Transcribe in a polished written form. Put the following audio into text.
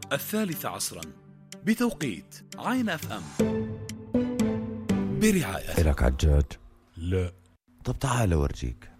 13 بتوقيت عين اف ام برعاية. إلك عجاج؟ لا. طب تعال أورجيك.